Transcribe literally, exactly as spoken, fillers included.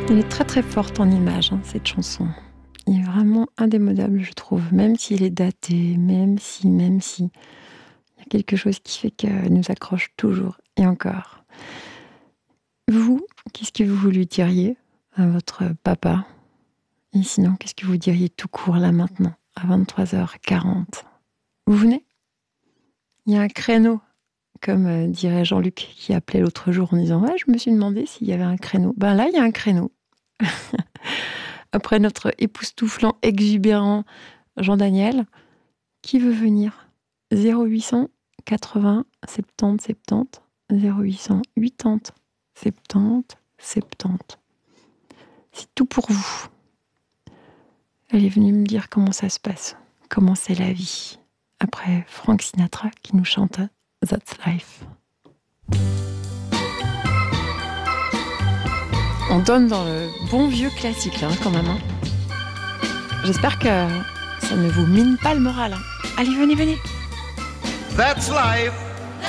Elle est très très forte en images, hein, cette chanson. Elle est vraiment indémodable, je trouve. Même s'il est daté, même si, même si. Il y a quelque chose qui fait qu'elle nous accroche toujours et encore. Vous, qu'est-ce que vous lui diriez à votre papa? Et sinon, qu'est-ce que vous diriez tout court là maintenant, à vingt-trois heures quarante? Vous venez? Il y a un créneau, comme euh, dirait Jean-Luc qui appelait l'autre jour en disant « Ouais, je me suis demandé s'il y avait un créneau. » Ben là, il y a un créneau. Après notre époustouflant, exubérant Jean-Daniel, qui veut venir? Zéro huit cent quatre-vingts soixante-dix soixante-dix, zéro huit cent quatre-vingts soixante-dix soixante-dix. C'est tout pour vous. Elle est venue me dire comment ça se passe, comment c'est la vie. Après Frank Sinatra qui nous chante That's Life. On donne dans le bon vieux classique là, hein, quand même. Hein. J'espère que ça ne vous mine pas le moral. Hein. Allez, venez, venez. That's life.